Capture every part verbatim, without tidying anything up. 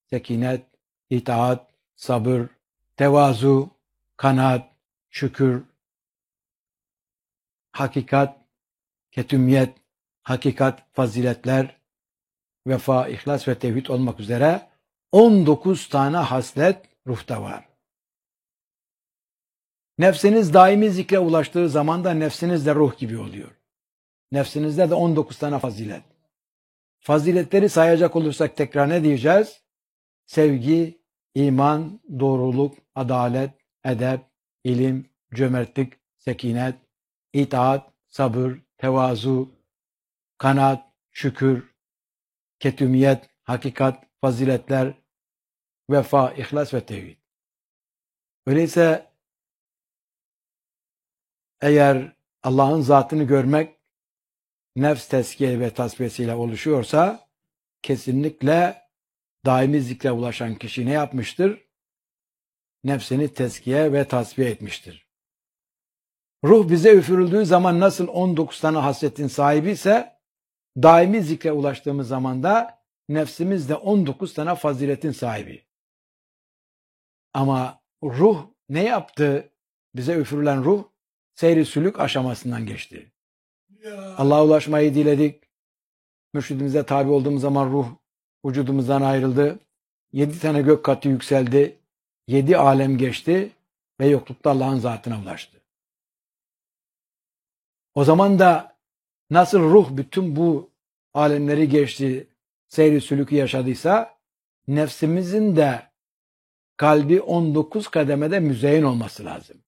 sekinet, itaat, sabır, tevazu, kanaat, şükür, hakikat, ketümiyet, hakikat, faziletler, vefa, ihlas ve tevhid olmak üzere on dokuz tane haslet ruhta var. Nefsiniz daimi zikre ulaştığı zaman da nefsiniz de ruh gibi oluyor. Nefsinizde de on dokuz tane fazilet. Faziletleri sayacak olursak tekrar ne diyeceğiz? Sevgi, iman, doğruluk, adalet, edep, ilim, cömertlik, sekinet, itaat, sabır, tevazu, kanaat, şükür, ketümiyet, hakikat, faziletler, vefa, ihlas ve tevhid. Öyleyse eğer Allah'ın zatını görmek nefs tezkiye ve tasfiyesiyle oluşuyorsa kesinlikle daimi zikre ulaşan kişi ne yapmıştır? Nefsini tezkiye ve tasfiye etmiştir. Ruh bize üfürüldüğü zaman nasıl on dokuz tane hasletin sahibi ise daimi zikre ulaştığımız zaman da nefsimiz de on dokuz tane faziletin sahibi. Ama ruh ne yaptı? Bize üfürülen ruh seyri sülük aşamasından geçti. Allah'a ulaşmayı diledik. Mürşidimize tabi olduğumuz zaman ruh vücudumuzdan ayrıldı. Yedi tane gök katı yükseldi. Yedi alem geçti ve yoklukta Allah'ın zatına ulaştı. O zaman da nasıl ruh bütün bu alemleri geçti, seyri sülükü yaşadıysa nefsimizin de kalbi on dokuz kademede müzeyyen olması lazım.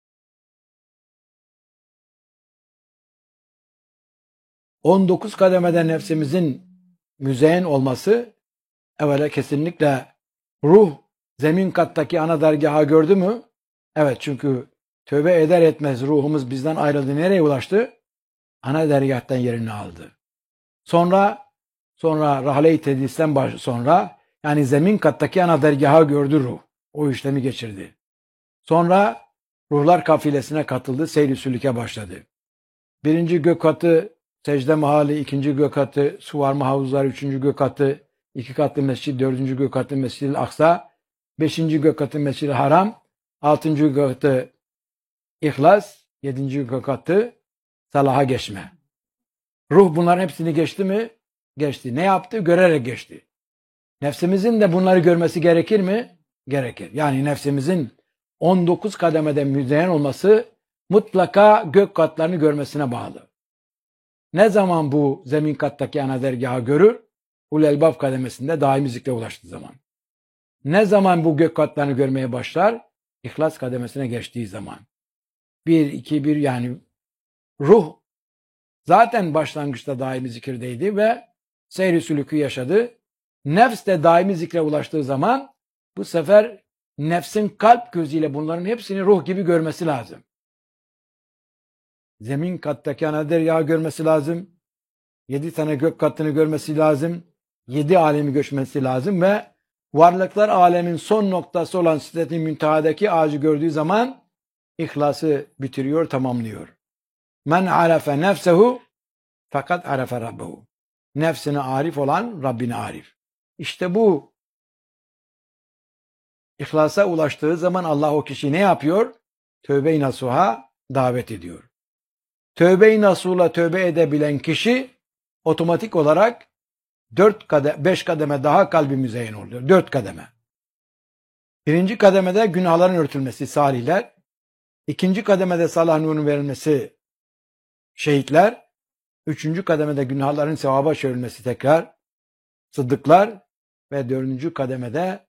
on dokuz kademede nefsimizin müzeyyen olması evvela kesinlikle ruh zemin kattaki ana dergahı gördü mü? Evet, çünkü tövbe eder etmez ruhumuz bizden ayrıldı. Nereye ulaştı? Ana dergahtan yerini aldı. Sonra sonra rahle-i tedristen sonra yani zemin kattaki ana dergahı gördü ruh. O işlemi geçirdi. Sonra ruhlar kafilesine katıldı. Seyri sülüke başladı. Birinci gök katı secde mahalli, ikinci gök katı su varma havuzları, üçüncü gök katı iki katlı mescid, dördüncü gök katı Mescid-i Aksa, beşinci gök katı Mescid-i Haram, altıncı gök katı İhlas, yedinci gök katı salaha geçme. Ruh bunların hepsini geçti mi? Geçti. Ne yaptı? Görerek geçti. Nefsimizin de bunları görmesi gerekir mi? Gerekir. Yani nefsimizin on dokuz kademede müzeyyen olması mutlaka gök katlarını görmesine bağlı. Ne zaman bu zemin kattaki ana dergahı görür? Ul-Elbab kademesinde daimi zikre ulaştığı zaman. Ne zaman bu gök katlarını görmeye başlar? İhlas kademesine geçtiği zaman. Bir, iki, bir yani ruh zaten başlangıçta daimi zikirdeydi ve seyri sülükü yaşadı. Nefs de daimi zikre ulaştığı zaman bu sefer nefsin kalp gözüyle bunların hepsini ruh gibi görmesi lazım. Zemin kattaki ana dergahı görmesi lazım. Yedi tane gök katını görmesi lazım. Yedi alemi göçmesi lazım ve varlıklar alemin son noktası olan Sidret-i Münteha'daki ağacı gördüğü zaman ihlası bitiriyor, tamamlıyor. Men arefe nefsehu fakat arefe rabbehu. Nefsine arif olan Rabbine arif. İşte bu ihlasa ulaştığı zaman Allah o kişiyi ne yapıyor? Tövbe-i nasuha davet ediyor. Tövbe-i nasuhla tövbe edebilen kişi otomatik olarak dört kademe, beş kademe daha kalbi müzeyyen oluyor. Dört kademe. Birinci kademede günahların örtülmesi salihler. İkinci kademede salah nurun verilmesi şehitler. Üçüncü kademede günahların sevaba çevrilmesi tekrar sıddıklar. Ve dördüncü kademede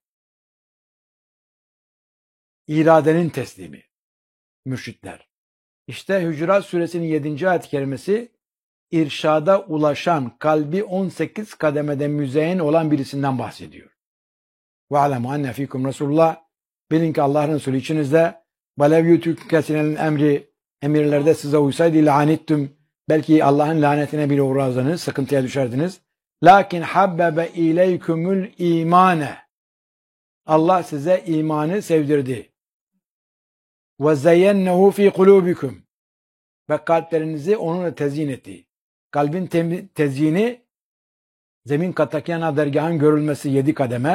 iradenin teslimi mürşitler. İşte Hücurat suresinin yedinci ayet-i kerimesi irşada ulaşan kalbi on sekiz kademede müzeyyen olan birisinden bahsediyor. Ve alemu enne fikum Resulullah, bilin ki Allah'ın Resulü içinizde velev yutûkû kesinelin emri, emirlerde size uysaydı lanettum, belki Allah'ın lanetine bile uğradınız, sıkıntıya düşerdiniz. Lakin habbebe ileykumul imane, Allah size imanı sevdirdi. Ve zeyyennehu fi kulubikum, ve kalplerinizi onunla tezyin etti. Kalbin tezyini zemin kattaki ana dergahın görülmesi yedi kademe.